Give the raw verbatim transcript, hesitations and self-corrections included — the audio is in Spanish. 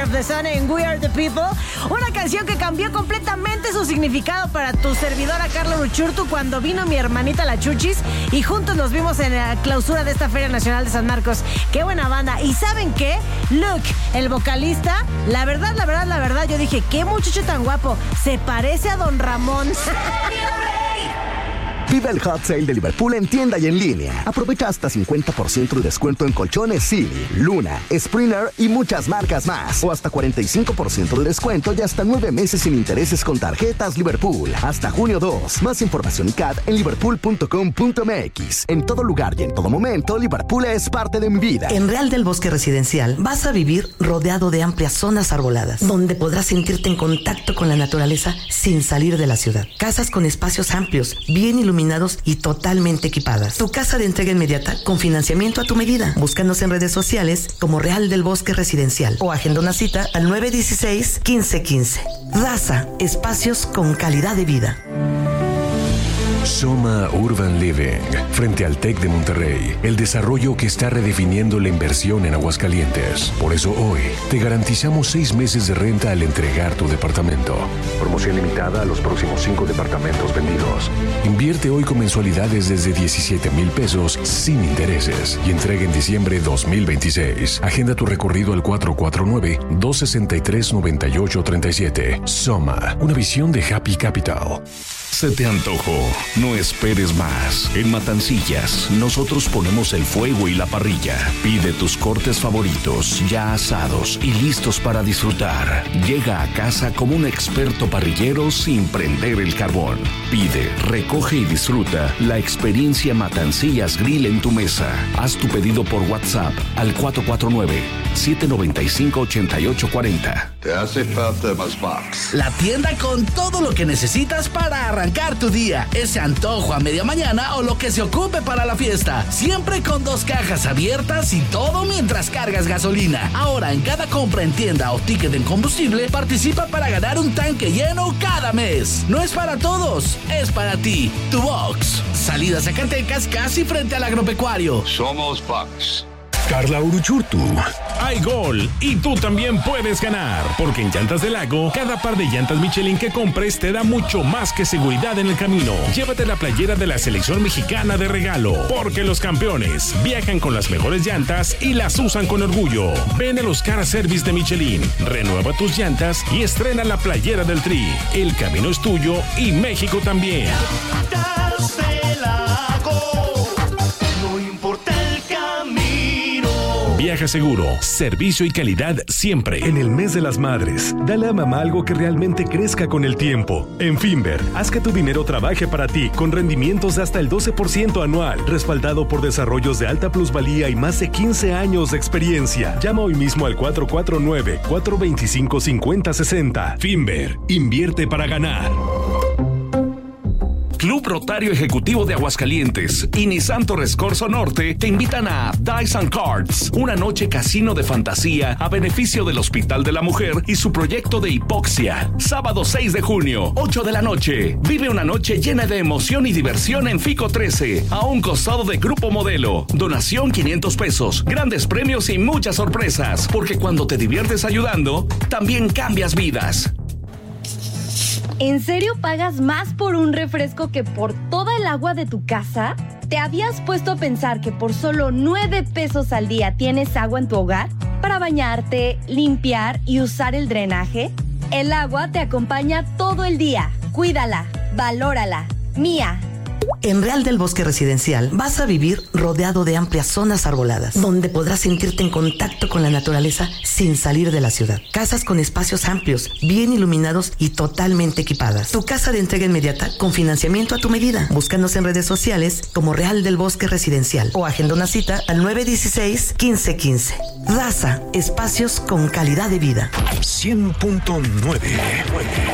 of the Sun en We Are the People. Una canción que cambió completamente su significado para tu servidora Carla Uruchurtu cuando vino mi hermanita la Chuchis y juntos nos vimos en la clausura de esta Feria Nacional de San Marcos. ¡Qué buena banda! ¿Y saben qué? Luke, el vocalista, la verdad, la verdad, la verdad, yo dije, qué muchacho tan guapo, se parece a Don Ramón. Vive el Hot Sale de Liverpool en tienda y en línea. Aprovecha hasta cincuenta por ciento de descuento en colchones Silly, Luna, Springer y muchas marcas más. O hasta cuarenta y cinco por ciento de descuento y hasta nueve meses sin intereses con tarjetas Liverpool. Hasta junio dos. Más información y C A D en liverpool punto com punto m x. En todo lugar y en todo momento, Liverpool es parte de mi vida. En Real del Bosque Residencial vas a vivir rodeado de amplias zonas arboladas, donde podrás sentirte en contacto con la naturaleza sin salir de la ciudad. Casas con espacios amplios, bien iluminados y totalmente equipadas. Tu casa de entrega inmediata con financiamiento a tu medida. Búscanos en redes sociales como Real del Bosque Residencial o agenda una cita al nueve uno seis, uno cinco uno cinco. Raza, espacios con calidad de vida. Soma Urban Living, frente al TEC de Monterrey, el desarrollo que está redefiniendo la inversión en Aguascalientes. Por eso hoy te garantizamos seis meses de renta al entregar tu departamento. Promoción limitada a los próximos cinco departamentos vendidos. Invierte hoy con mensualidades desde diecisiete mil pesos sin intereses y entrega en diciembre dos mil veintiséis. Agenda tu recorrido al cuatro cuatro nueve, dos seis tres, nueve ocho tres siete. Soma, una visión de Happy Capital. ¿Se te antojó? No esperes más. En Matancillas, nosotros ponemos el fuego y la parrilla. Pide tus cortes favoritos, ya asados y listos para disfrutar. Llega a casa como un experto parrillero sin prender el carbón. Pide, recoge y disfruta la experiencia Matancillas Grill en tu mesa. Haz tu pedido por WhatsApp al cuatro cuatro nueve, siete nueve cinco, ocho ocho cuatro cero. Te hace falta más box. La tienda con todo lo que necesitas para arrancar tu día, ese antojo a media mañana o lo que se ocupe para la fiesta. Siempre con dos cajas abiertas y todo mientras cargas gasolina. Ahora en cada compra en tienda o ticket en combustible, participa para ganar un tanque lleno cada mes. No es para todos, es para ti. Tu Box. Salida Zacatecas, casi frente al agropecuario. Somos Box. Carla Uruchurtu. Hay gol y tú también puedes ganar, porque en Llantas del Lago, cada par de llantas Michelin que compres te da mucho más que seguridad en el camino. Llévate la playera de la selección mexicana de regalo, porque los campeones viajan con las mejores llantas y las usan con orgullo. Ven a los Car Service de Michelin, renueva tus llantas y estrena la playera del Tri. El camino es tuyo y México también. Llantas del Lago, no importa el camino. Viaja seguro, servicio y calidad siempre. En el mes de las madres, dale a mamá algo que realmente crezca con el tiempo. En Finver, haz que tu dinero trabaje para ti con rendimientos de hasta el doce por ciento anual, respaldado por desarrollos de alta plusvalía y más de quince años de experiencia. Llama hoy mismo al cuatro cuatro nueve, cuatro dos cinco, cinco cero seis cero. Finver, invierte para ganar. Club Rotario Ejecutivo de Aguascalientes y Nissan Torres Corso Norte te invitan a Dice and Cards, una noche casino de fantasía a beneficio del Hospital de la Mujer y su proyecto de hipoxia. Sábado seis de junio, ocho de la noche. Vive una noche llena de emoción y diversión en Fico trece, a un costado de Grupo Modelo. Donación quinientos pesos, grandes premios y muchas sorpresas, porque cuando te diviertes ayudando, también cambias vidas. ¿En serio pagas más por un refresco que por toda el agua de tu casa? ¿Te habías puesto a pensar que por solo nueve pesos al día tienes agua en tu hogar para bañarte, limpiar y usar el drenaje? El agua te acompaña todo el día. Cuídala, valórala. Mía. En Real del Bosque Residencial vas a vivir rodeado de amplias zonas arboladas, donde podrás sentirte en contacto con la naturaleza sin salir de la ciudad. Casas con espacios amplios, bien iluminados y totalmente equipadas. Tu casa de entrega inmediata con financiamiento a tu medida. Búscanos en redes sociales como Real del Bosque Residencial o agenda una cita al nueve uno seis, uno cinco uno cinco. Raza, espacios con calidad de vida. cien punto nueve